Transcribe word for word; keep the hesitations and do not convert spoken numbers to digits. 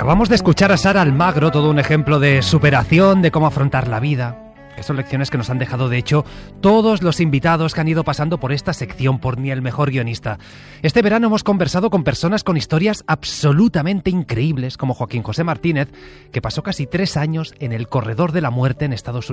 Acabamos de escuchar a Sara Almagro, todo un ejemplo de superación, de cómo afrontar la vida. Que son lecciones que nos han dejado, de hecho, todos los invitados que han ido pasando por esta sección, por Ni el mejor guionista. Este verano hemos conversado con personas con historias absolutamente increíbles, como Joaquín José Martínez, que pasó casi tres años en el corredor de la muerte en Estados Unidos.